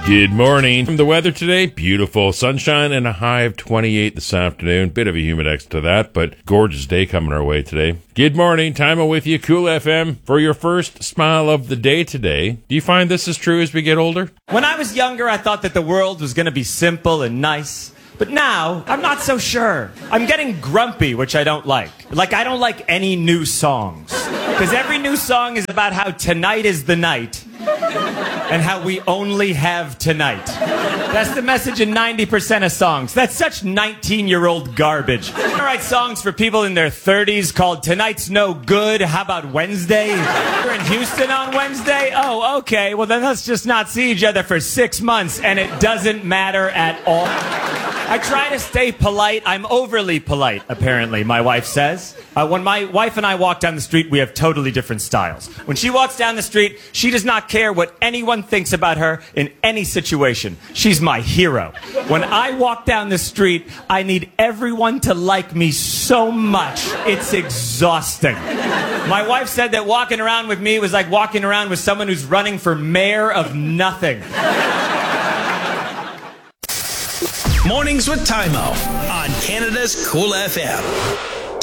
Good morning. From the weather today, beautiful sunshine and a high of 28 this afternoon. Bit of a humidex to that, but gorgeous day coming our way today. Good morning. Time with you, Cool FM, for your first smile of the day today. Do you find this is true as we get older? When I was younger, I thought that the world was going to be simple and nice. But now, I'm not so sure. I'm getting grumpy, which I don't like. Like, I don't like any new songs. Because every new song is about how tonight is the night. And how we only have tonight. That's the message in 90% of songs. That's such 19-year-old garbage. I write songs for people in their 30s called Tonight's No Good. How about Wednesday? We're in Houston on Wednesday? Oh, okay. Well, then let's just not see each other for 6 months, and it doesn't matter at all. I try to stay polite. I'm overly polite, apparently, my wife says. When my wife and I walk down the street, we have totally different styles. When she walks down the street, she does not care what anyone thinks about her in any situation. She's my hero. When I walk down the street, I need everyone to like me so much. It's exhausting. My wife said that walking around with me was like walking around with someone who's running for mayor of nothing. Mornings with Tymo on Canada's Cool FM.